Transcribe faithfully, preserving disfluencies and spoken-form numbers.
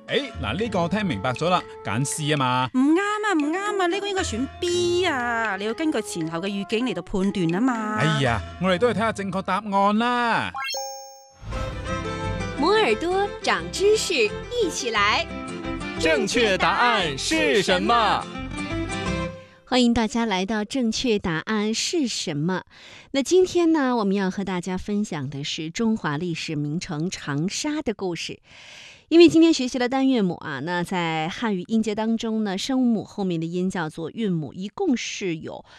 誒，嗱呢個我聽明白咗啦，揀 C 啊嘛。 唔啱啊，唔啱啊，呢個應該選 B 啊，你要根據前後嘅語境嚟到判斷啊嘛。 哎呀，我哋都係睇下正確答案啦。 摩耳朵長知識，一起來。 正確答案是什麼？ 歡迎大家來到正確答案是什麼？那今天呢，我們要和大家分享的是中華歷史名城長沙的故事。因為今天學習了單韻母啊，那在漢語音節當中呢，聲母後面的音叫做韻母，一共是有